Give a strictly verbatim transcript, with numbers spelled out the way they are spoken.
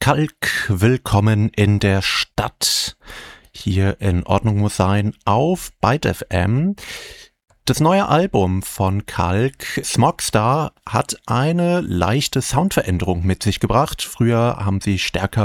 Kalk, willkommen in der Stadt. Hier in Ordnung muss sein auf Byte F M. Das neue Album von Kalk, Smogstar, hat eine leichte Soundveränderung mit sich gebracht. Früher haben sie stärker